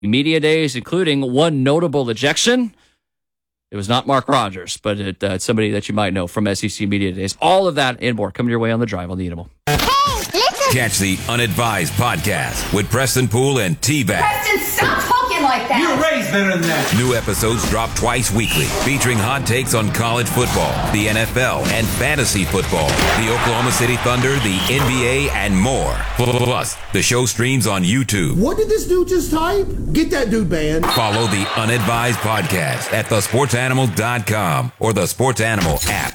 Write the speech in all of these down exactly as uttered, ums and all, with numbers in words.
media days, including one notable ejection. It was not Mark Rogers, but it, uh, it's somebody that you might know from S E C Media Days. All of that and more coming your way on The Drive on the Animal. Catch the Unadvised podcast with Preston Poole and T-Bag. Preston, stop talking like that. You're raised better than that. New episodes drop twice weekly, featuring hot takes on college football, the N F L, and fantasy football, the Oklahoma City Thunder, the N B A, and more. Plus, the show streams on YouTube. What did this dude just type? Get that dude banned. Follow the Unadvised podcast at the sports animal dot com or the Sports Animal app.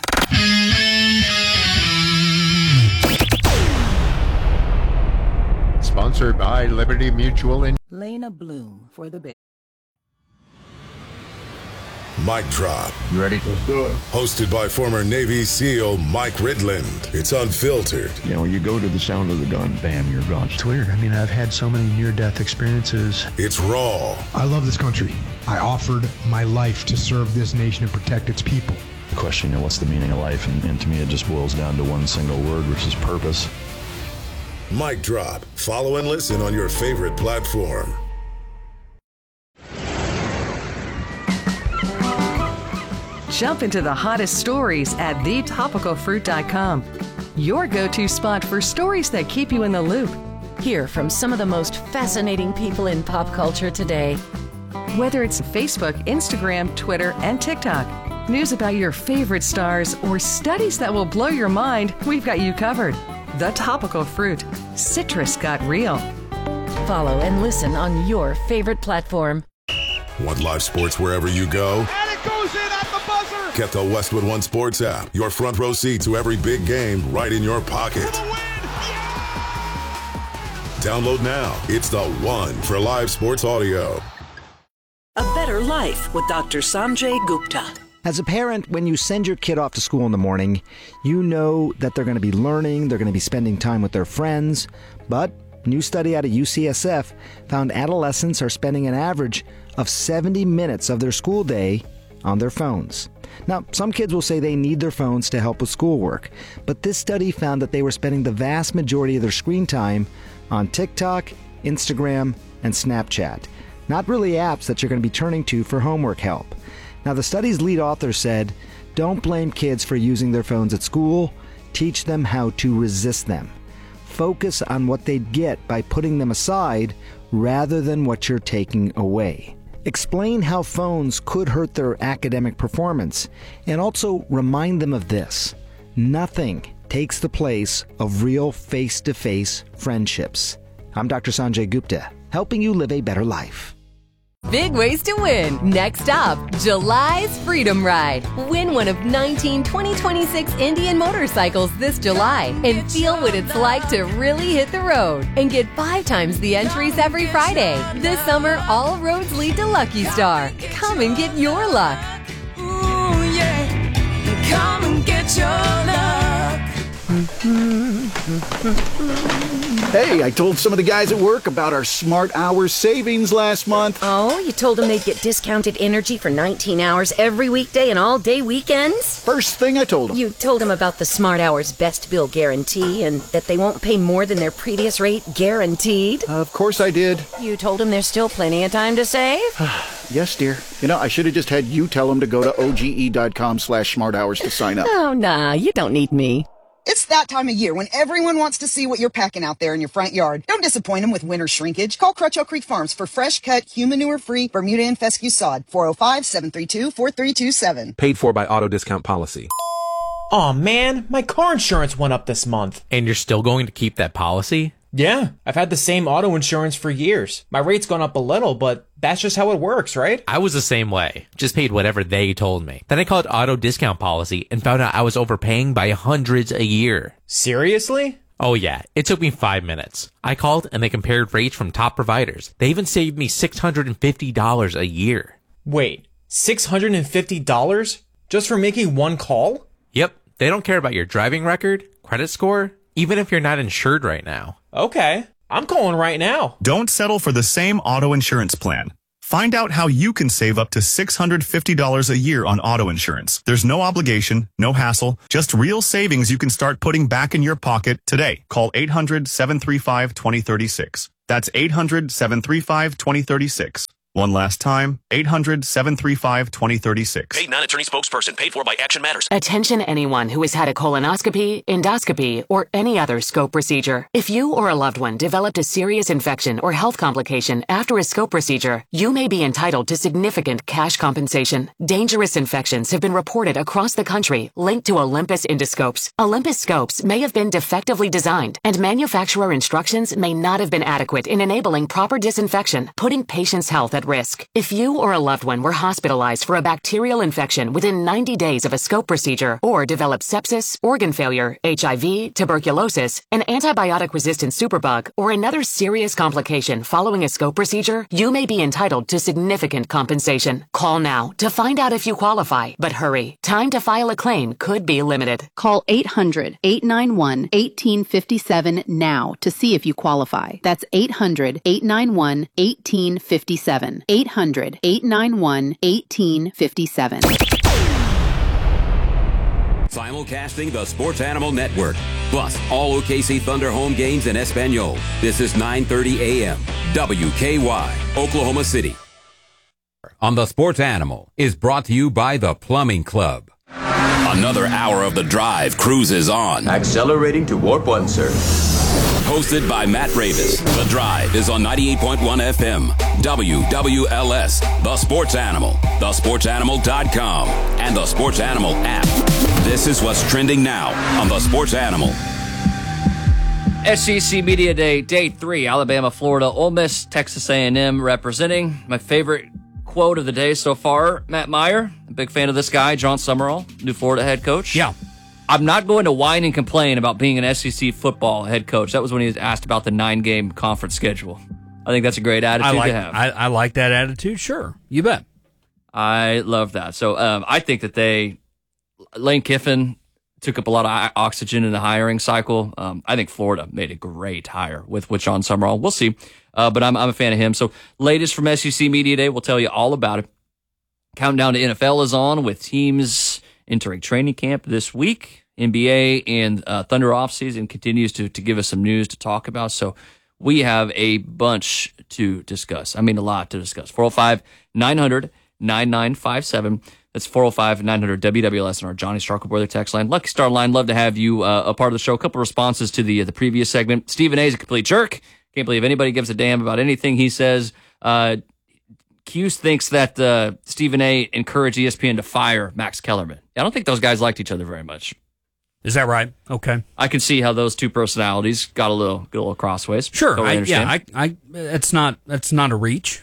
Sponsored by Liberty Mutual and Lena Bloom for the big. Mic Drop. You ready? Let's do it. Hosted by former Navy SEAL Mike Ridland. It's unfiltered. You know, you go to the sound of the gun, bam, you're gone. It's weird. I mean, I've had so many near-death experiences. It's raw. I love this country. I offered my life to serve this nation and protect its people. The question, you know, what's the meaning of life? And, and to me, it just boils down to one single word, which is purpose. Mic Drop. Follow and listen on your favorite platform. Jump into the hottest stories at the topical fruit dot com. Your go-to spot for stories that keep you in the loop. Hear from some of the most fascinating people in pop culture today. Whether it's Facebook, Instagram, Twitter, and TikTok, news about your favorite stars, or studies that will blow your mind, we've got you covered. The Topical Fruit. Citrus got real. Follow and listen on your favorite platform. Want live sports wherever you go? And it goes in at the buzzer! Get the Westwood One Sports app. Your front row seat to every big game right in your pocket. Download now. It's the one for live sports audio. A Better Life with Doctor Sanjay Gupta. As a parent, when you send your kid off to school in the morning, you know that they're going to be learning, they're going to be spending time with their friends. But a new study out of U C S F found adolescents are spending an average of seventy minutes of their school day on their phones. Now, some kids will say they need their phones to help with schoolwork, but this study found that they were spending the vast majority of their screen time on TikTok, Instagram, and Snapchat. Not really apps that you're going to be turning to for homework help. Now, the study's lead author said, don't blame kids for using their phones at school. Teach them how to resist them. Focus on what they'd get by putting them aside rather than what you're taking away. Explain how phones could hurt their academic performance, and also remind them of this. Nothing takes the place of real face-to-face friendships. I'm Doctor Sanjay Gupta, helping you live a better life. Big ways to win. Next up, July's Freedom Ride. Win one of nineteen twenty twenty-six Indian motorcycles this July and feel what it's like to really hit the road. And get five times the entries every Friday. This summer, all roads lead to Lucky Star. Come and get your luck. Ooh, yeah. Come and get your luck. Hey, I told some of the guys at work about our Smart Hours savings last month. Oh, you told them they'd get discounted energy for nineteen hours every weekday and all day weekends? First thing I told them. You told them about the Smart Hours Best Bill Guarantee and that they won't pay more than their previous rate guaranteed? Of course I did. You told them there's still plenty of time to save? Yes, dear. You know, I should have just had you tell them to go to oge.com slash smart hours to sign up. Oh, nah, you don't need me. It's that time of year when everyone wants to see what you're packing out there in your front yard. Don't disappoint them with winter shrinkage. Call Crutcho Creek Farms for fresh cut, human manure-free Bermuda and fescue sod. four oh five, seven three two, four three two seven. Paid for by Auto Discount Policy. Aw, man, my car insurance went up this month. And you're still going to keep that policy? Yeah, I've had the same auto insurance for years. My rate's gone up a little, but that's just how it works, right? I was the same way. Just paid whatever they told me. Then I called Auto Discount Policy and found out I was overpaying by hundreds a year. Seriously? Oh yeah, it took me five minutes. I called and they compared rates from top providers. They even saved me six hundred fifty dollars a year. Wait, six hundred fifty dollars? Just for making one call? Yep, they don't care about your driving record, credit score, even if you're not insured right now. Okay, I'm calling right now. Don't settle for the same auto insurance plan. Find out how you can save up to six hundred fifty dollars a year on auto insurance. There's no obligation, no hassle, just real savings you can start putting back in your pocket today. Call eight hundred, seven three five, two oh three six. That's eight hundred, seven three five, two zero three six. One last time, eight hundred, seven three five, two zero three six. Paid non-attorney spokesperson. Paid for by Action Matters. Attention anyone who has had a colonoscopy, endoscopy, or any other scope procedure. If you or a loved one developed a serious infection or health complication after a scope procedure, you may be entitled to significant cash compensation. Dangerous infections have been reported across the country linked to Olympus endoscopes. Olympus scopes may have been defectively designed, and manufacturer instructions may not have been adequate in enabling proper disinfection, putting patients' health at risk. If you or a loved one were hospitalized for a bacterial infection within ninety days of a scope procedure, or developed sepsis, organ failure, H I V, tuberculosis, an antibiotic-resistant superbug, or another serious complication following a scope procedure, you may be entitled to significant compensation. Call now to find out if you qualify, but hurry. Time to file a claim could be limited. Call eight hundred, eight nine one, one eight five seven now to see if you qualify. That's eight hundred, eight nine one, one eight five seven. eight hundred, eight nine one, one eight five seven. Simulcasting the Sports Animal Network. Plus, all O K C Thunder home games in Espanol. This is nine thirty a.m. W K Y, Oklahoma City. On the Sports Animal is brought to you by the Plumbing Club. Another hour of The Drive cruises on. Accelerating to warp one, sir. Hosted by Matt Ravis. The Drive is on ninety-eight point one F M. W W L S. The Sports Animal. the sports animal dot com. And the Sports Animal app. This is what's trending now on The Sports Animal. S E C Media Day, Day three. Alabama, Florida, Ole Miss, Texas A and M representing. My favorite quote of the day so far, Matt Meyer. A big fan of this guy, John Summerall, new Florida head coach. Yeah. I'm not going to whine and complain about being an S E C football head coach. That was when he was asked about the nine-game conference schedule. I think that's a great attitude I like, to have. I, I like that attitude, sure. You bet. I love that. So um, I think that they, Lane Kiffin took up a lot of oxygen in the hiring cycle. Um, I think Florida made a great hire with, with John Summerall. We'll see. Uh, but I'm, I'm a fan of him. So latest from S E C Media Day, we'll tell you all about it. Countdown to N F L is on with teams entering training camp this week. N B A and uh, Thunder offseason continues to, to give us some news to talk about. So we have a bunch to discuss. I mean, a lot to discuss. four oh five, nine hundred, nine nine five seven. That's four oh five, nine hundred, W W L S on our Johnny Starkle Boiler text line. Lucky Star line, love to have you uh, a part of the show. A couple responses to the, uh, the previous segment. Stephen A is a complete jerk. Can't believe anybody gives a damn about anything he says. Uh, Cuse thinks that uh, Stephen A encouraged E S P N to fire Max Kellerman. I don't think those guys liked each other very much. Is that right? Okay. I can see how those two personalities got a little, got a little crossways. Sure. Totally I, yeah. I, I, it's not. That's not a reach.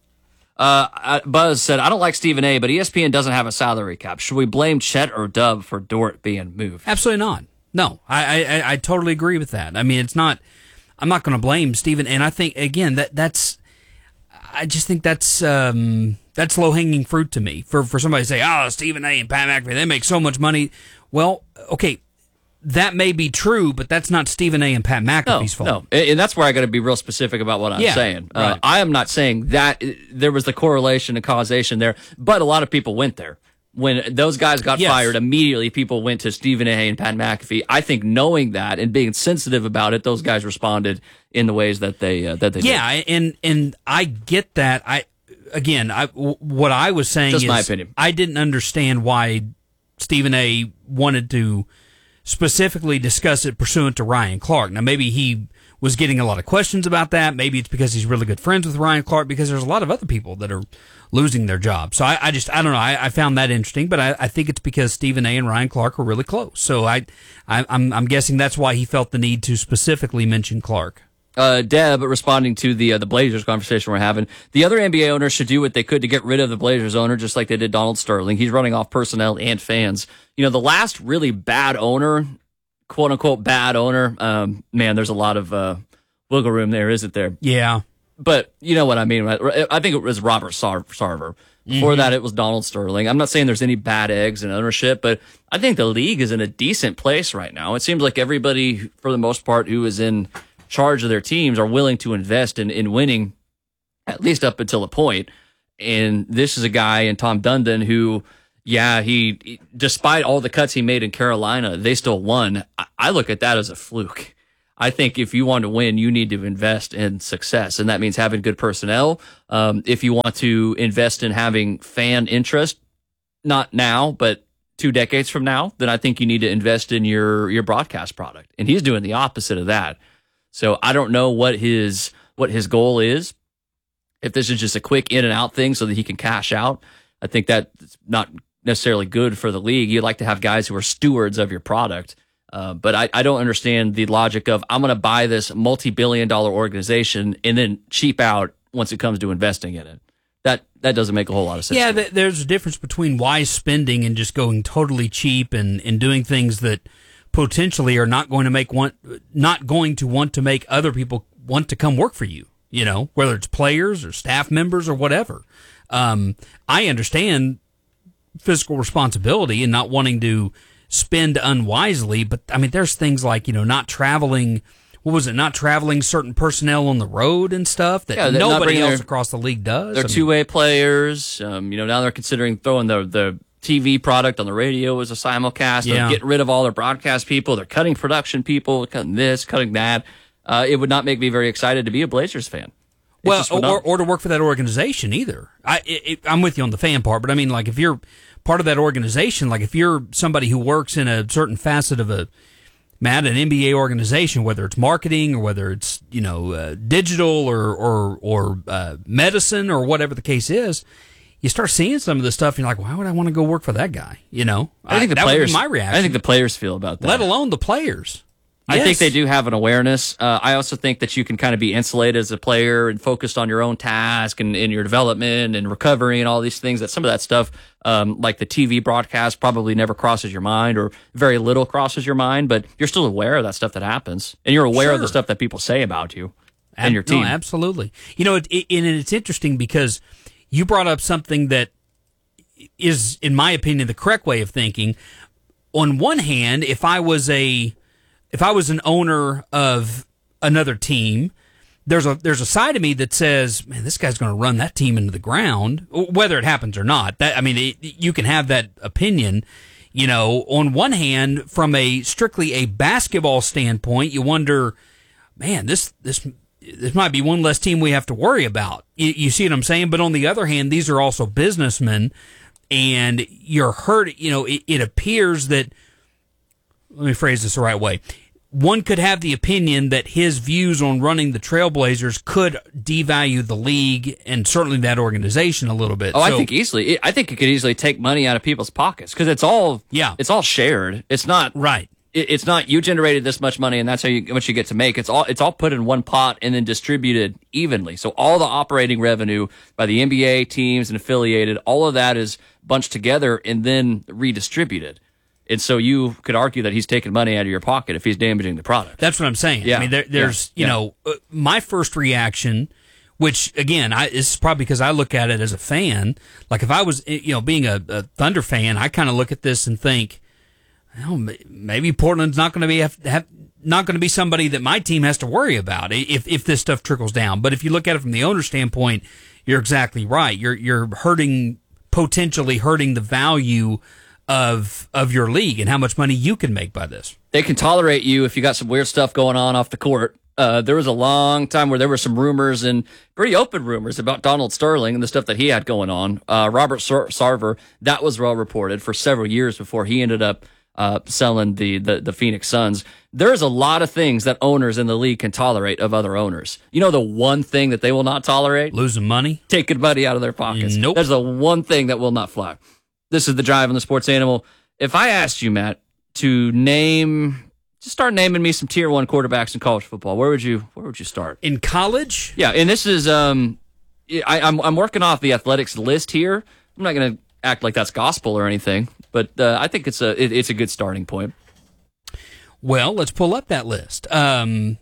Uh, Buzz said, "I don't like Stephen A, but E S P N doesn't have a salary cap. Should we blame Chet or Dub for Dort being moved?" Absolutely not. No, I, I, I totally agree with that. I mean, it's not. I'm not going to blame Stephen, and I think again that that's. I just think that's um, that's low hanging fruit to me for for somebody to say, "Oh, Stephen A and Pat McAfee, they make so much money." Well, okay. That may be true, but that's not Stephen A and Pat McAfee's no, fault. No, and that's where I got to be real specific about what I'm yeah, saying. Right. Uh, I am not saying that there was the correlation and causation there, but a lot of people went there. When those guys got yes. fired, immediately people went to Stephen A and Pat McAfee. I think knowing that and being sensitive about it, those guys responded in the ways that they uh, that they yeah, did. and and I get that. I again, I what I was saying Just is my opinion. I didn't understand why Stephen A wanted to specifically discuss it pursuant to Ryan Clark. Now, maybe he was getting a lot of questions about that. Maybe it's because he's really good friends with Ryan Clark, because there's a lot of other people that are losing their jobs. So I, I just, I don't know. I, I found that interesting, but I, I think it's because Stephen A and Ryan Clark are really close. So I, I I'm, I'm guessing that's why he felt the need to specifically mention Clark. Uh, Deb, responding to the uh, the Blazers conversation we're having, the other N B A owners should do what they could to get rid of the Blazers owner, just like they did Donald Sterling. He's running off personnel and fans. You know, the last really bad owner, quote unquote bad owner, um, man, there's a lot of uh, wiggle room there, isn't there? Yeah. But you know what I mean, right? I think it was Robert Sar- Sarver. Before mm-hmm. that, it was Donald Sterling. I'm not saying there's any bad eggs in ownership, but I think the league is in a decent place right now. It seems like everybody, for the most part, who is in charge of their teams are willing to invest in, in winning, at least up until a point. And this is a guy in Tom Dundon who, yeah, he, despite all the cuts he made in Carolina, they still won. I, I look at that as a fluke. I think if you want to win, you need to invest in success, and that means having good personnel. Um, if you want to invest in having fan interest, not now, but two decades from now, then I think you need to invest in your your broadcast product. And he's doing the opposite of that. So I don't know what his what his goal is. If this is just a quick in and out thing so that he can cash out, I think that's not necessarily good for the league. You'd like to have guys who are stewards of your product. Uh, but I, I don't understand the logic of I'm going to buy this multi-billion dollar organization and then cheap out once it comes to investing in it. That that doesn't make a whole lot of sense. Yeah, th- there's a difference between wise spending and just going totally cheap and, and doing things that potentially are not going to make want not going to want to make other people want to come work for you. You know, whether it's players or staff members or whatever. Um, I understand fiscal responsibility and not wanting to spend unwisely, but I mean, there's things like, you know, not traveling, what was it, not traveling certain personnel on the road and stuff that yeah, nobody else their, across the league does. They're I mean, two-way players. Um, you know, now they're considering throwing the, the T V product on the radio as a simulcast. They're Yeah. getting rid of all their broadcast people. They're cutting production people, cutting this, cutting that. Uh, it would not make me very excited to be a Blazers fan. It well, just would or, not. or to work for that organization either. I, it, I'm with you on the fan part, but I mean, like if you're part of that organization, like if you're somebody who works in a certain facet of a, Matt, an N B A organization, whether it's marketing or whether it's, you know, uh, digital or, or, or, uh, medicine or whatever the case is, you start seeing some of this stuff and you're like, why would I want to go work for that guy? You know, I think the that players, would be my reaction. I think the players feel about that. Let alone the players. I Yes. think they do have an awareness. Uh, I also think that you can kind of be insulated as a player and focused on your own task and in your development and recovery and all these things. That some of that stuff, um, like the T V broadcast, probably never crosses your mind or very little crosses your mind. But you're still aware of that stuff that happens, and you're aware Sure. of the stuff that people say about you and Ab- your team. No, absolutely. You know, it, it, and it's interesting because you brought up something that is, in my opinion, the correct way of thinking. On one hand, if I was a if I was an owner of another team, there's a there's a side of me that says, man, this guy's going to run that team into the ground, whether it happens or not. That I mean, it, you can have that opinion. You know, on one hand, from a strictly a basketball standpoint, you wonder, man, this this this might be one less team we have to worry about. You, you see what I'm saying? But on the other hand, these are also businessmen, and you're hurt. You know, it, it appears that. Let me phrase this the right way. One could have the opinion that his views on running the Trailblazers could devalue the league and certainly that organization a little bit. Oh, so, I think easily. I think it could easily take money out of people's pockets because it's all yeah, it's all shared. It's not right. It, it's not you generated this much money and that's how you what you get to make. It's all it's all put in one pot and then distributed evenly. So all the operating revenue by the N B A teams and affiliated, all of that is bunched together and then redistributed. And so you could argue that he's taking money out of your pocket if he's damaging the product. That's what I'm saying. Yeah. I mean, there, there's, yeah. you yeah. know, uh, my first reaction, which again, I, this is probably because I look at it as a fan. Like if I was, you know, being a, a Thunder fan, I kind of look at this and think, well, maybe Portland's not going to be have, have, not going to be somebody that my team has to worry about if if this stuff trickles down. But if you look at it from the owner standpoint, you're exactly right. You're you're hurting potentially hurting the value of of your league and how much money you can make by this. They can tolerate you if you got some weird stuff going on off the court. Uh, there was a long time where there were some rumors and pretty open rumors about Donald Sterling and the stuff that he had going on. Uh, Robert Sar- Sarver, that was well reported for several years before he ended up uh, selling the, the, the Phoenix Suns. There's a lot of things that owners in the league can tolerate of other owners. You know the one thing that they will not tolerate? Losing money? Taking money out of their pockets. Nope. There's the one thing that will not fly. This is The Drive on the Sports Animal. If I asked you, Matt, to name, just start naming me some tier one quarterbacks in college football, where would you, where would you start? In college? Yeah, and this is, um, I, I'm, I'm working off the athletics list here. I'm not going to act like that's gospel or anything, but uh, I think it's a, it, it's a good starting point. Well, let's pull up that list. Um,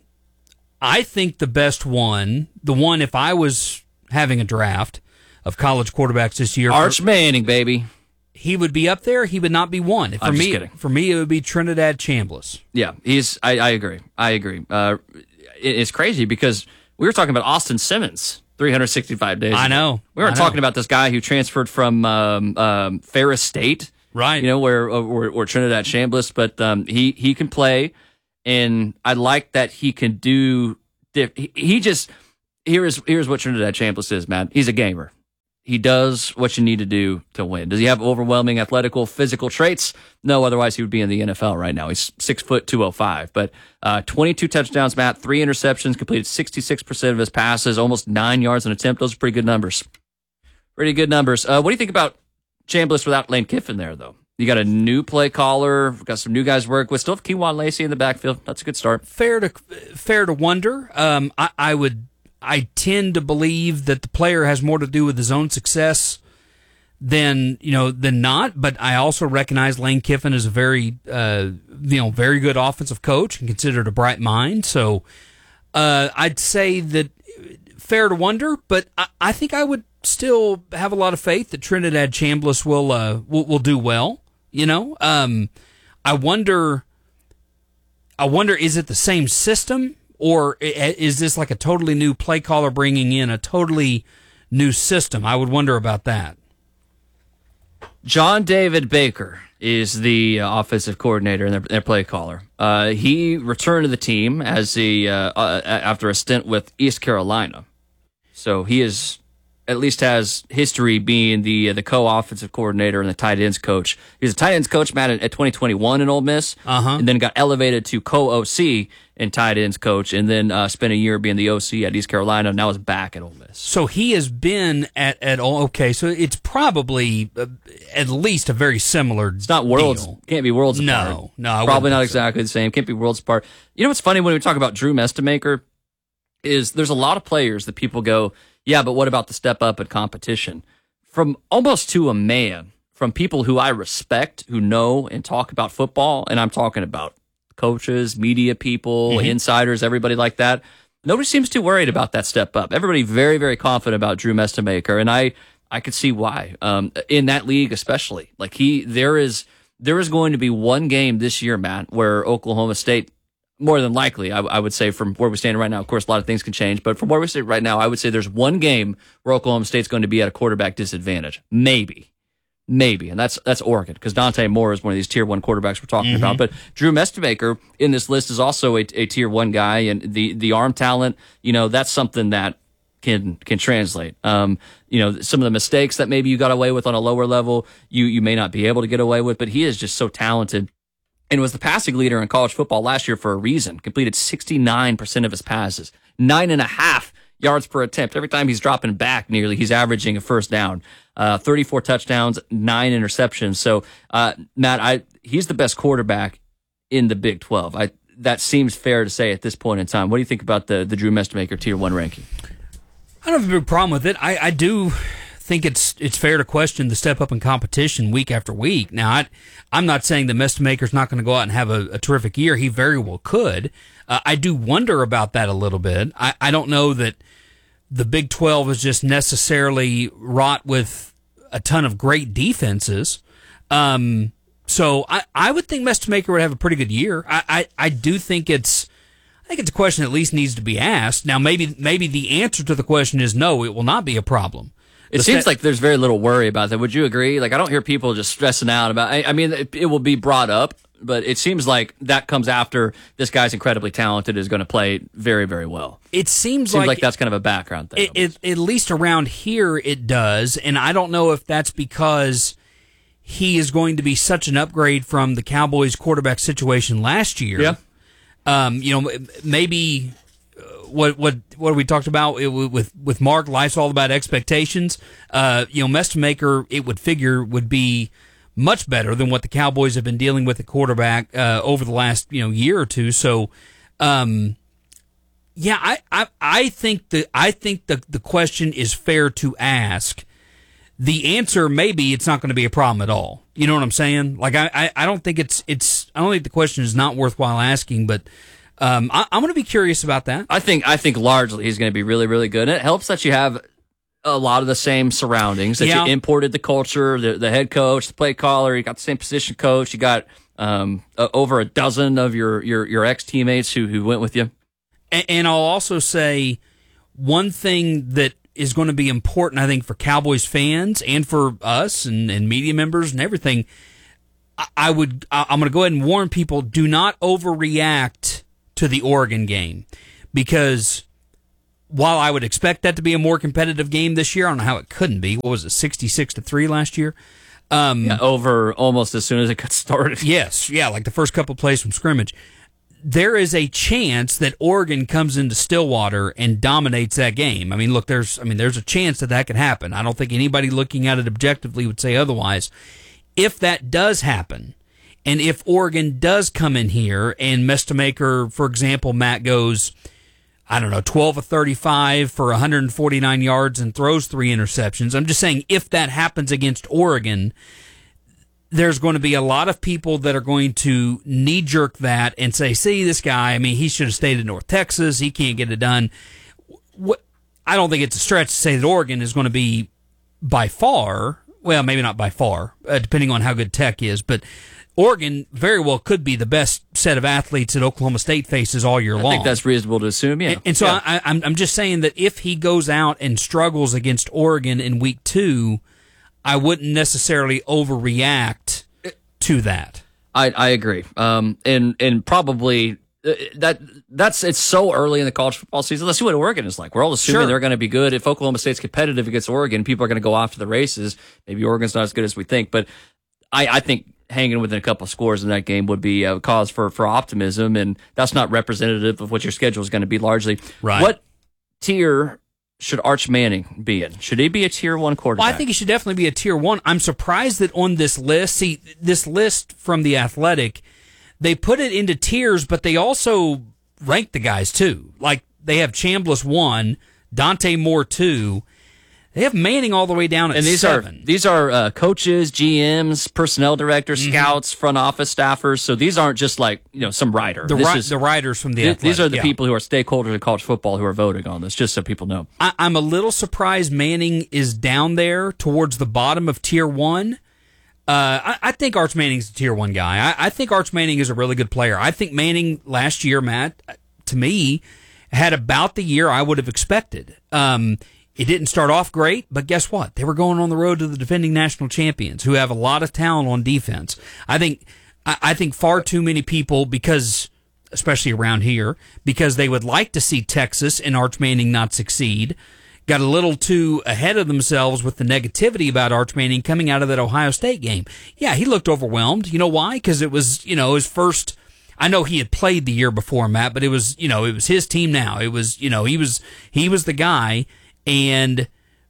I think the best one, the one if I was having a draft of college quarterbacks this year, Arch for, Manning, baby. He would be up there. He would not be one. For I'm me, just kidding. For me, it would be Trinidad Chambliss. Yeah, he's. I, I agree. I agree. Uh, it, it's crazy because we were talking about Austin Simmons three hundred sixty-five days. I ago. know. We weren't I know. talking about this guy who transferred from um, um, Ferris State, right? You know where or, or Trinidad Chambliss, but um, he he can play. and I like that he can do. He, he just here's here's what Trinidad Chambliss is, man. He's a gamer. He does what you need to do to win. Does he have overwhelming athletical, physical traits? No, otherwise he would be in the N F L right now. He's six foot two oh five, but uh, twenty-two touchdowns, Matt, three interceptions, completed sixty-six percent of his passes, almost nine yards an attempt. Those are pretty good numbers. Pretty good numbers. Uh, what do you think about Chambliss without Lane Kiffin there, though? You got a new play caller, got some new guys to work with. Still have Keywan Lacey in the backfield. That's a good start. Fair to fair to wonder. Um, I, I would. I tend to believe that the player has more to do with his own success than you know than not. But I also recognize Lane Kiffin is a very uh, you know very good offensive coach and considered a bright mind. So uh, I'd say that fair to wonder, but I, I think I would still have a lot of faith that Trinidad Chambliss will uh, will, will do well. You know, um, I wonder. I wonder, is it the same system? Or is this like a totally new play caller bringing in a totally new system? I would wonder about that. John David Baker is the uh, offensive coordinator and their, their play caller. Uh, he returned to the team as a uh, uh, after a stint with East Carolina. So he is at least has history being the uh, the co-offensive coordinator and the tight ends coach. He was a tight ends coach, Matt, at twenty twenty-one in Ole Miss, uh-huh. and then got elevated to co-O C and tight ends coach, and then uh, spent a year being the O C at East Carolina, and now is back at Ole Miss. So he has been at, at okay, so it's probably uh, at least a very similar It's not worlds, deal. Can't be worlds no, apart. No, no. Probably not exactly so. the same. Can't be worlds apart. You know what's funny when we talk about Drew Mestemaker is there's a lot of players that people go, yeah, but what about the step up in competition? From almost to a man, from people who I respect, who know and talk about football, and I'm talking about coaches, media people, mm-hmm. insiders, everybody like that. Nobody seems too worried about that step up. Everybody very, very confident about Drew Mestemaker, and I, I could see why. Um, in that league, especially, like he, there is, there is going to be one game this year, Matt, where Oklahoma State, more than likely, I, I would say, from where we stand right now. Of course, a lot of things can change, but from where we sit right now, I would say there's one game where Oklahoma State's going to be at a quarterback disadvantage, maybe. Maybe, and that's that's Oregon, because Dante Moore is one of these tier one quarterbacks we're talking mm-hmm. about. But Drew Mestemaker in this list is also a, a tier one guy, and the the arm talent, you know, that's something that can can translate. Um, you know, some of the mistakes that maybe you got away with on a lower level, you you may not be able to get away with, but he is just so talented. And was the passing leader in college football last year for a reason. Completed sixty-nine percent of his passes, nine and a half yards per attempt. Every time he's dropping back nearly, he's averaging a first down. Uh, thirty-four touchdowns, nine interceptions. So, uh, Matt, I he's the best quarterback in the Big twelve. I that seems fair to say at this point in time. What do you think about the the Drew Mestemaker tier one ranking? I don't have a big problem with it. I, I do think it's it's fair to question the step up in competition week after week. Now, I, I'm not saying that Mestemaker's not going to go out and have a, a terrific year. He very well could. Uh, I do wonder about that a little bit. I, I don't know that the Big twelve is just necessarily wrought with a ton of great defenses. Um, so I, I would think Mestemaker would have a pretty good year. I, I, I do think it's I think it's a question that at least needs to be asked. Now, maybe maybe the answer to the question is no, it will not be a problem. It the seems sta- like there's very little worry about that. Would you agree? Like, I don't hear people just stressing out about I, I mean, it, it will be brought up, but it seems like that comes after this guy's incredibly talented, is going to play very, very well. It seems, seems like, like that's kind of a background thing. It, it, at least around here it does, and I don't know if that's because he is going to be such an upgrade from the Cowboys quarterback situation last year. Yeah. Um, you know, maybe what what what we talked about with with Mark, life's all about expectations. Uh, you know, Mestemaker, it would figure, would be much better than what the Cowboys have been dealing with at quarterback uh, over the last you know year or two. So, um, yeah, I, I I think the I think the the question is fair to ask. The answer, maybe it's not going to be a problem at all. You know what I'm saying? Like I, I, I don't think it's it's I don't think the question is not worthwhile asking, but um, I, I'm going to be curious about that. I think I think largely he's going to be really really good. And it helps that you have a lot of the same surroundings, that yeah. you imported the culture, the, the head coach, the play caller, you got the same position coach, you got um, uh, over a dozen of your your, your ex teammates who who went with you. And, and I'll also say one thing that is going to be important, I think, for Cowboys fans and for us and, and media members and everything. I would, I'm going to go ahead and warn people, do not overreact to the Oregon game, because while I would expect that to be a more competitive game this year, I don't know how it couldn't be. What was it, sixty-six to three last year? Um, yeah, over almost as soon as it got started. Yes, yeah, like the first couple of plays from scrimmage. There is a chance that Oregon comes into Stillwater and dominates that game. I mean, look, there's, I mean, there's a chance that that could happen. I don't think anybody looking at it objectively would say otherwise. If that does happen, and if Oregon does come in here and Mestemaker, for example, Matt goes, I don't know, twelve of thirty-five for one hundred forty-nine yards and throws three interceptions. I'm just saying, if that happens against Oregon, there's going to be a lot of people that are going to knee-jerk that and say, see, this guy, I mean, he should have stayed in North Texas. He can't get it done. What, I don't think it's a stretch to say that Oregon is going to be by far, well, maybe not by far, uh, depending on how good Tech is, but Oregon very well could be the best set of athletes that Oklahoma State faces all year I long. I think that's reasonable to assume, yeah. And, and so yeah. I, I'm, I'm just saying that if he goes out and struggles against Oregon in week two, I wouldn't necessarily overreact to that. I, I agree. Um, and, and probably uh, that that's it's so early in the college football season. Let's see what Oregon is like. We're all assuming Sure. they're going to be good. If Oklahoma State's competitive against Oregon, people are going to go off to the races. Maybe Oregon's not as good as we think, but I, I think hanging within a couple of scores in that game would be a cause for, for optimism, and that's not representative of what your schedule is going to be largely. Right. What tier should Arch Manning be in? Should he be a tier one quarterback? Well, I think he should definitely be a tier one. I'm surprised that on this list, see, this list from The Athletic, they put it into tiers, but they also rank the guys too. Like, they have Chambliss one, Dante Moore two. They have Manning all the way down at and these seven. Are, these are uh, coaches, G Ms, personnel directors, Mm-hmm. scouts, front office staffers. So these aren't just like, you know, some writer. The, this ri- is, the writers from The th- Athletic. These are the yeah. people who are stakeholders in college football who are voting on this, just so people know. I- I'm a little surprised Manning is down there towards the bottom of tier one. Uh, I-, I think Arch Manning's a tier one guy. I-, I think Arch Manning is a really good player. I think Manning last year, Matt, to me, had about the year I would have expected. Um, it didn't start off great, but guess what? They were going on the road to the defending national champions, who have a lot of talent on defense. I think, I, I think far too many people, because, especially around here, because they would like to see Texas and Arch Manning not succeed, got a little too ahead of themselves with the negativity about Arch Manning coming out of that Ohio State game. Yeah, he looked overwhelmed. You know why? Because it was, you know, his first. I know he had played the year before, Matt, but it was, you know, it was his team now. It was, you know, he was he was the guy. And,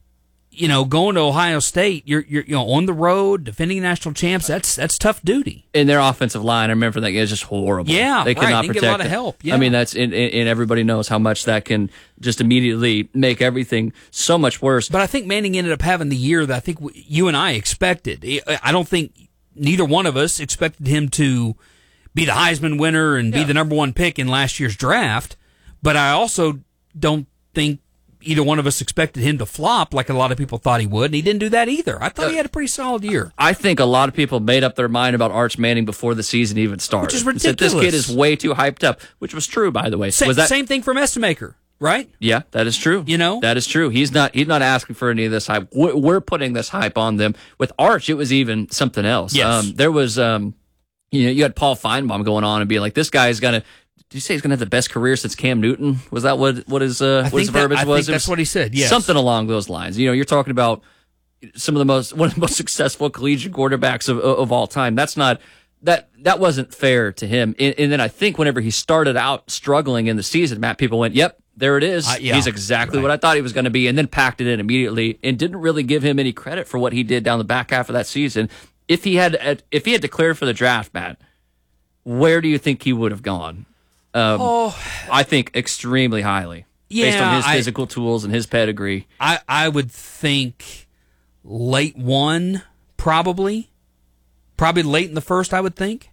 you know, going to Ohio State, you're, you're you know, on the road, defending national champs, that's that's tough duty. And their offensive line, I remember that game, is just horrible. Yeah, they right. cannot They protect get a lot it. of help. Yeah. I mean, that's and, and everybody knows how much that can just immediately make everything so much worse. But I think Manning ended up having the year that I think you and I expected. I don't think neither one of us expected him to be the Heisman winner and Yeah. be the number one pick in last year's draft. But I also don't think either one of us expected him to flop like a lot of people thought he would, and he didn't do that either. I thought uh, he had a pretty solid year. I think a lot of people made up their mind about Arch Manning before the season even started. Which is ridiculous. Said, this kid is way too hyped up, which was true, by the way. Sa- was that same thing for Mestemaker, right? Yeah, that is true. You know? That is true. He's not He's not asking for any of this hype. We're, we're putting this hype on them. With Arch, it was even something else. Yes. Um, there was, um, you know, you had Paul Feinbaum going on and being like, this guy is going to, did you say he's going to have the best career since Cam Newton? Was that what what his uh, what his that, verbiage I was? think that's was what he said. Yes, something along those lines. You know, you're talking about some of the most one of the most successful collegiate quarterbacks of of all time. That's not that that wasn't fair to him. And, and then I think whenever he started out struggling in the season, Matt, people went, "Yep, there it is. Uh, yeah, he's exactly right. what I thought he was going to be," and then packed it in immediately and didn't really give him any credit for what he did down the back half of that season. If he had if he had declared for the draft, Matt, where do you think he would have gone? Um, oh, I think extremely highly, yeah, based on his I, physical tools and his pedigree. I, I would think late one, probably. Probably late in the first, I would think.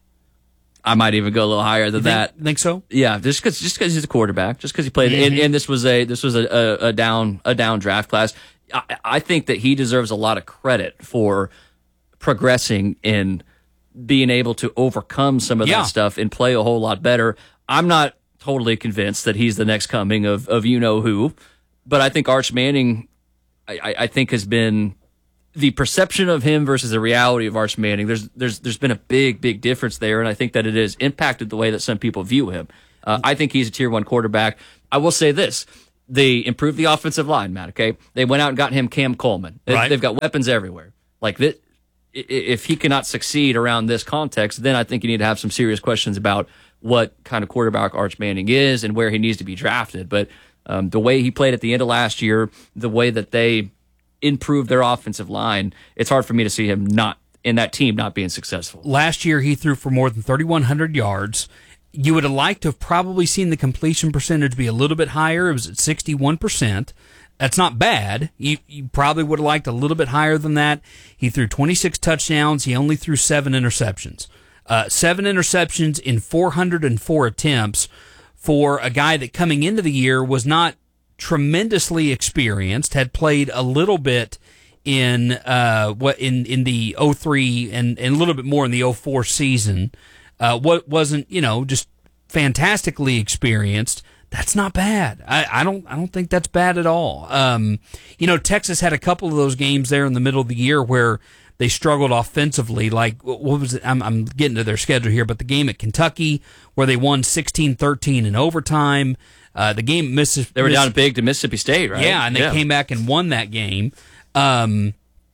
I might even go a little higher than you think, that. Think so? Yeah, just because just because he's a quarterback, just because he played, mm-hmm. and, and this was a this was a, a, a down a down draft class. I, I think that he deserves a lot of credit for progressing and being able to overcome some of yeah. that stuff and play a whole lot better. I'm not totally convinced that he's the next coming of, of you know who, but I think Arch Manning, I, I think has been the perception of him versus the reality of Arch Manning, there's there's there's been a big, big difference there, and I think that it has impacted the way that some people view him. Uh, I think he's a tier one quarterback. I will say this. They improved the offensive line, Matt, okay? They went out and got him Cam Coleman. They, right. They've got weapons everywhere. Like, this, if he cannot succeed around this context, then I think you need to have some serious questions about what kind of quarterback Arch Manning is and where he needs to be drafted. But um, the way he played at the end of last year, the way that they improved their offensive line, it's hard for me to see him not in that team not being successful. Last year, he threw for more than thirty-one hundred yards. You would have liked to have probably seen the completion percentage be a little bit higher. It was at sixty-one percent. That's not bad. You, you probably would have liked a little bit higher than that. He threw twenty-six touchdowns. He only threw seven interceptions. Uh, seven interceptions in four hundred four attempts for a guy that coming into the year was not tremendously experienced, had played a little bit in uh what in in the oh three and, and a little bit more in the oh four season. Uh, what wasn't, you know, just fantastically experienced. That's not bad. I, I don't I don't think that's bad at all. Um, you know, Texas had a couple of those games there in the middle of the year where they struggled offensively. Like, what was it? I'm, I'm getting to their schedule here, but the game at Kentucky where they won sixteen thirteen in overtime. Uh, the game at Mississippi. They were down big to Mississippi State, right? Yeah, and they yeah. came back and won that game. Um,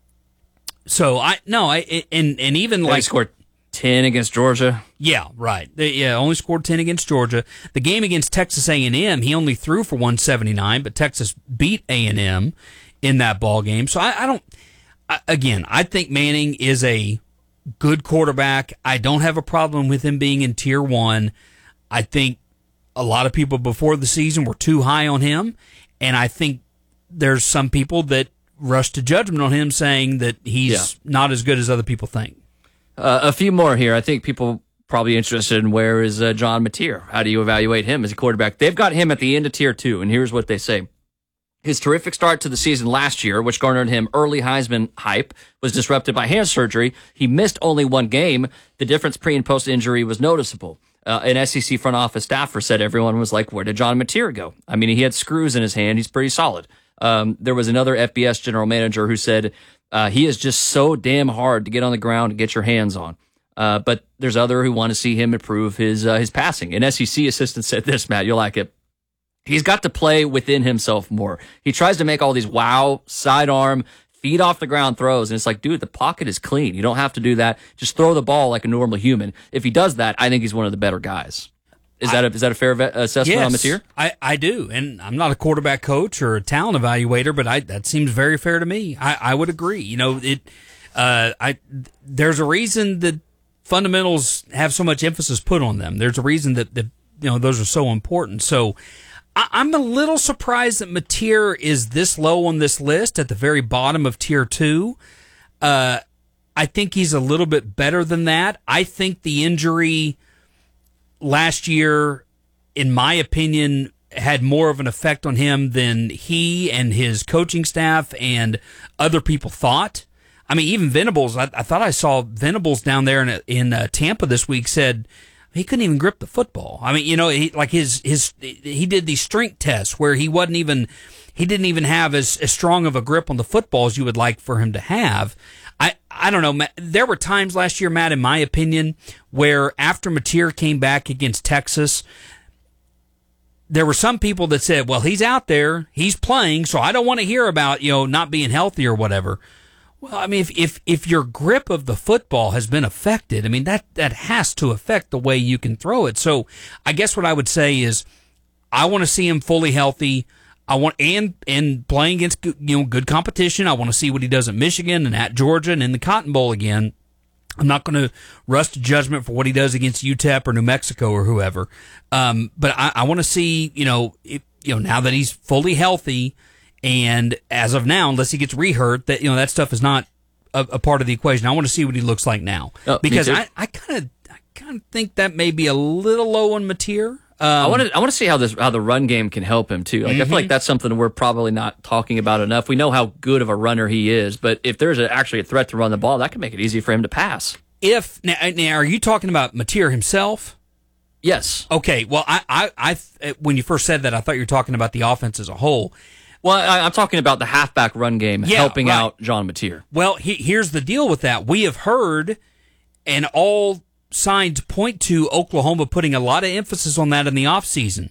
so I no, I and and even they like scored ten against Georgia. Yeah, right. They, yeah, only scored ten against Georgia. The game against Texas A and M, he only threw for one seventy-nine, but Texas beat A and M in that ball game. So I, I don't. I, again, I think Manning is a good quarterback. I don't have a problem with him being in tier one. I think a lot of people before the season were too high on him, and I think there's some people that rush to judgment on him, saying that he's yeah. not as good as other people think. Uh, a few more here. I think people probably interested in where is uh, John Mateer. How do you evaluate him as a quarterback? They've got him at the end of tier two, and here's what they say. His terrific start to the season last year, which garnered him early Heisman hype, was disrupted by hand surgery. He missed only one game. The difference pre- and post-injury was noticeable. Uh, an S E C front office staffer said everyone was like, where did John Mateer go? I mean, he had screws in his hand. He's pretty solid. Um, there was another F B S general manager who said uh, he is just so damn hard to get on the ground and get your hands on. Uh, but there's other who want to see him improve his uh, his passing. An S E C assistant said this, Matt, you'll like it. He's got to play within himself more. He tries to make all these wow, sidearm, feet off the ground throws, and it's like, dude, the pocket is clean. You don't have to do that. Just throw the ball like a normal human. If he does that, I think he's one of the better guys. Is that a, is that a fair assessment yes, on Mateer? I, I do, and I'm not a quarterback coach or a talent evaluator, but I, that seems very fair to me. I, I would agree. You know, it. Uh, I there's a reason that fundamentals have so much emphasis put on them. There's a reason that, that you know those are so important. So I, I'm a little surprised that Mateer is this low on this list at the very bottom of tier two. Uh, I think he's a little bit better than that. I think the injury last year, in my opinion, had more of an effect on him than he and his coaching staff and other people thought. I mean, even Venables, I, I thought I saw Venables down there in in uh, Tampa this week said he couldn't even grip the football. I mean, you know, he, like his his he did these strength tests where he wasn't even he didn't even have as, as strong of a grip on the football as you would like for him to have. I, I don't know, Matt, there were times last year, Matt, in my opinion, where after Mateer came back against Texas, there were some people that said, well, he's out there, he's playing, so I don't want to hear about, you know, not being healthy or whatever. Well, I mean, if, if, if your grip of the football has been affected, I mean, that, that has to affect the way you can throw it. So I guess what I would say is I want to see him fully healthy. I want and and playing against you know good competition. I want to see what he does at Michigan and at Georgia and in the Cotton Bowl again. I'm not going to rush to judgment for what he does against U T E P or New Mexico or whoever. Um, but I, I want to see you know if, you know now that he's fully healthy, and as of now, unless he gets rehurt, that you know that stuff is not a, a part of the equation. I want to see what he looks like now oh, because I I kind of I kind of think that may be a little low on Mateer. Um, I want to I want to see how this how the run game can help him too. Like mm-hmm. I feel like that's something we're probably not talking about enough. We know how good of a runner he is, but if there's a, actually a threat to run the ball, that can make it easy for him to pass. If now, now are you talking about Mateer himself? Yes. Okay. Well, I, I, I when you first said that, I thought you were talking about the offense as a whole. Well, I, I'm talking about the halfback run game Yeah, helping right. out John Mateer. Well, he, here's the deal with that. We have heard, and all signs point to Oklahoma putting a lot of emphasis on that in the offseason.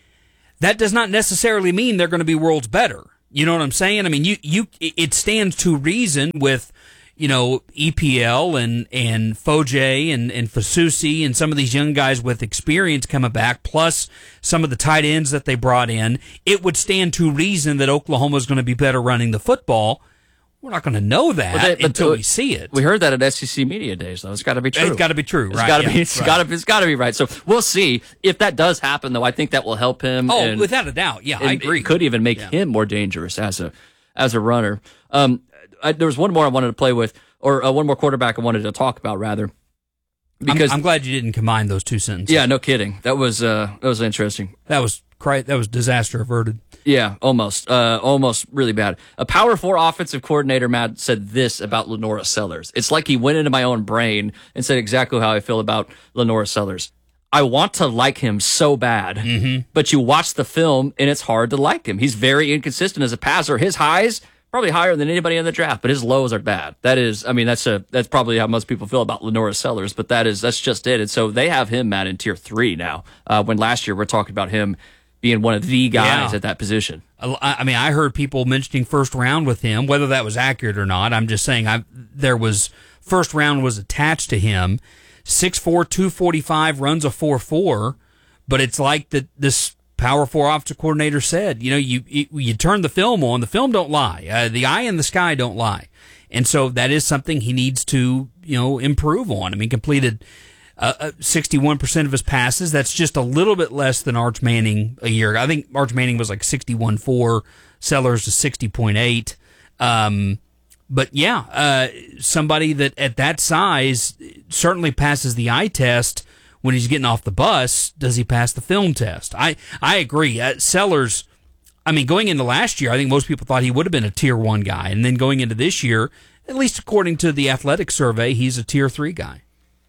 That does not necessarily mean they're going to be worlds better. You know what I'm saying? I mean, you, you, it stands to reason with, you know, E P L and, and Foje and, and Fasusi and some of these young guys with experience coming back, plus some of the tight ends that they brought in. It would stand to reason that Oklahoma is going to be better running the football. We're not going to know that Well, they, until uh, we see it. We heard that at S E C Media Days, though. It's got to be true. It's got to be true, It's right? Gotta yeah, be, it's right. got to. It's got to be right. So we'll see if that does happen. Though I think that will help him. Oh, and, without a doubt. Yeah, I and agree. It could even make Yeah. him more dangerous as a as a runner. Um, I, there was one more I wanted to play with, or uh, one more quarterback I wanted to talk about, rather. Because I'm, I'm glad you didn't combine those two sentences. Yeah, no kidding. That was uh, that was interesting. That was cri- that was disaster averted. Yeah, almost. Uh, almost really bad. A Power Four offensive coordinator, Matt, said this about Lenora Sellers. It's like he went into my own brain and said exactly how I feel about Lenora Sellers. I want to like him so bad, mm-hmm. but you watch the film and it's hard to like him. He's very inconsistent as a passer. His highs, probably higher than anybody in the draft, but his lows are bad. That is, I mean, that's a that's probably how most people feel about Lenora Sellers, but that is that's just it. And so they have him, Matt, in tier three now. Uh, when last year we're talking about him being one of the guys Yeah. at that position. I I mean, I heard people mentioning first round with him, whether that was accurate or not. I'm just saying I there was first round was attached to him. six four, two forty-five, runs a four four, but it's like that this Power Four offensive coordinator said, you know, you, you you turn the film on, the film don't lie. Uh, the eye in the sky don't lie. And so that is something he needs to, you know, improve on. I mean, completed uh, sixty-one percent of his passes. That's just a little bit less than Arch Manning a year ago. I think Arch Manning was like sixty-one point four, Sellers to sixty point eight. Um, but yeah, uh, somebody that at that size certainly passes the eye test. When he's getting off the bus, does he pass the film test? I, I agree. Uh, Sellers, I mean, going into last year, I think most people thought he would have been a tier one guy. And then going into this year, at least according to the athletic survey, he's a tier three guy.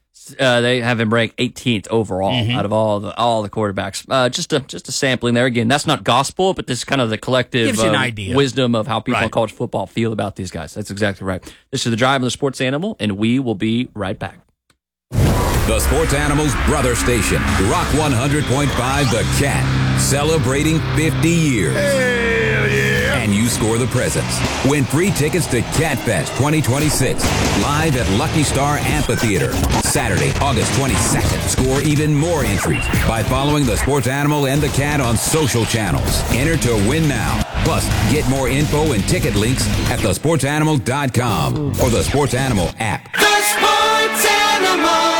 Uh, they have him ranked eighteenth overall Mhm. out of all the all the quarterbacks. Uh, just a just a sampling there. Again, that's not gospel, but this is kind of the collective Gives you an um, idea. wisdom of how people in Right. college football feel about these guys. That's exactly right. This is The Drive on the Sports Animal, and we will be right back. The Sports Animal's brother station, Rock one hundred point five The Cat, celebrating fifty years. Hell yeah! And you score the presents. Win free tickets to CatFest twenty twenty-six, live at Lucky Star Amphitheater, Saturday, August twenty-second. Score even more entries by following The Sports Animal and The Cat on social channels. Enter to win now. Plus, get more info and ticket links at the sports animal dot com or the Sports Animal app. The Sports Animal.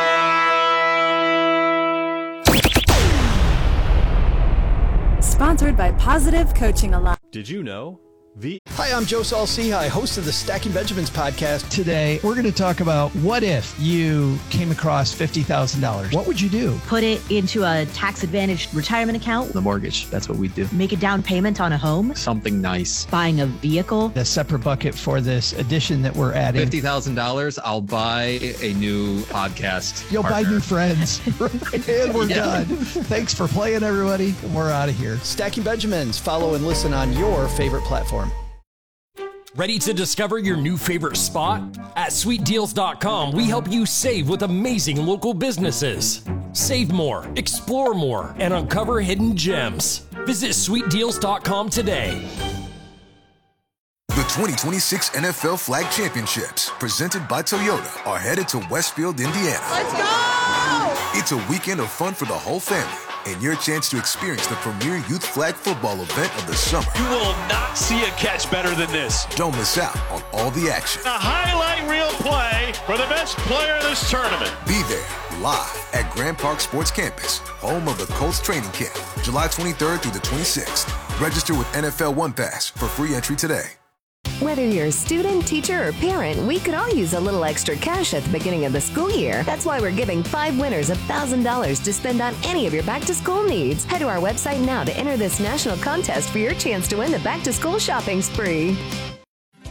Sponsored by Positive Coaching Alliance. Did you know? V. Hi, I'm Joe Saul-Sehy, host of the Stacking Benjamins podcast. Today, we're going to talk about what if you came across fifty thousand dollars? What would you do? Put it into a tax-advantaged retirement account. The mortgage. That's what we do. Make a down payment on a home. Something nice. Buying a vehicle. A separate bucket for this addition that we're adding. fifty thousand dollars, I'll buy a new podcast. You'll partner. buy new friends. And we're Yeah. done. Thanks for playing, everybody. We're out of here. Stacking Benjamins. Follow and listen on your favorite platform. Ready to discover your new favorite spot? At sweet deals dot com, we help you save with amazing local businesses. Save more, explore more, and uncover hidden gems. Visit sweet deals dot com today. The twenty twenty-six N F L Flag Championships, presented by Toyota, are headed to Westfield, Indiana. Let's go! It's a weekend of fun for the whole family and your chance to experience the premier youth flag football event of the summer. You will not see a catch better than this. Don't miss out on all the action. A highlight reel play for the best player in this tournament. Be there, live at Grand Park Sports Campus, home of the Colts training camp, July twenty-third through the twenty-sixth. Register with N F L One Pass for free entry today. Whether you're a student, teacher, or parent, we could all use a little extra cash at the beginning of the school year. That's why we're giving five winners one thousand dollars to spend on any of your back-to-school needs. Head to our website now to enter this national contest for your chance to win the back-to-school shopping spree.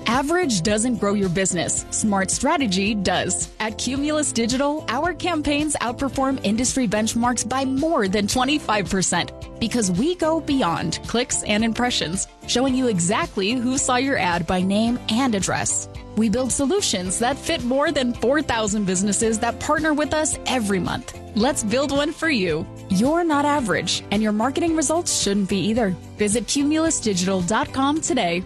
Average doesn't grow your business. Smart strategy does. At Cumulus Digital, our campaigns outperform industry benchmarks by more than twenty-five percent because we go beyond clicks and impressions, showing you exactly who saw your ad by name and address. We build solutions that fit more than four thousand businesses that partner with us every month. Let's build one for you. You're not average, and your marketing results shouldn't be either. Visit cumulus digital dot com today.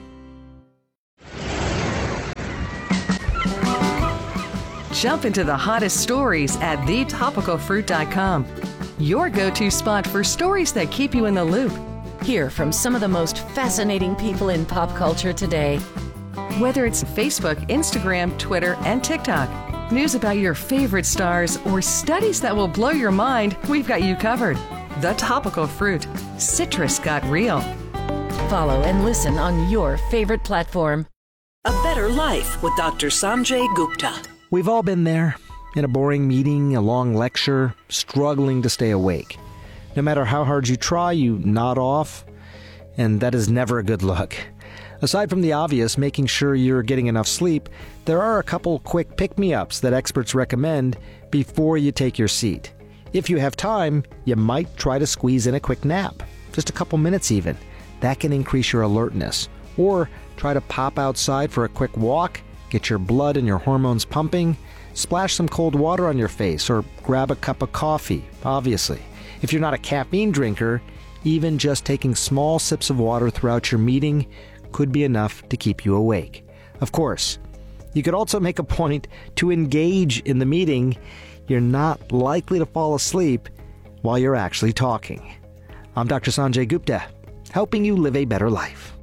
Jump into the hottest stories at the topical fruit dot com. Your go-to spot for stories that keep you in the loop. Hear from some of the most fascinating people in pop culture today. Whether it's Facebook, Instagram, Twitter, and TikTok, news about your favorite stars, or studies that will blow your mind, we've got you covered. The Topical Fruit. Citrus got real. Follow and listen on your favorite platform. A Better Life with Doctor Sanjay Gupta. We've all been there, in a boring meeting, a long lecture, struggling to stay awake. No matter how hard you try, you nod off, and that is never a good look. Aside from the obvious, making sure you're getting enough sleep, there are a couple quick pick-me-ups that experts recommend before you take your seat. If you have time, you might try to squeeze in a quick nap, just a couple minutes even. That can increase your alertness. Or try to pop outside for a quick walk, get your blood and your hormones pumping, splash some cold water on your face, or grab a cup of coffee, obviously. If you're not a caffeine drinker, even just taking small sips of water throughout your meeting could be enough to keep you awake. Of course, you could also make a point to engage in the meeting. You're not likely to fall asleep while you're actually talking. I'm Doctor Sanjay Gupta, helping you live a better life.